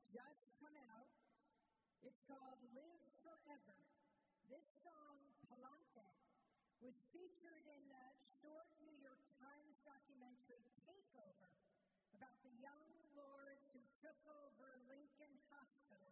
just come out. It's called Live Forever. This song, Palante, was featured in the short New York Times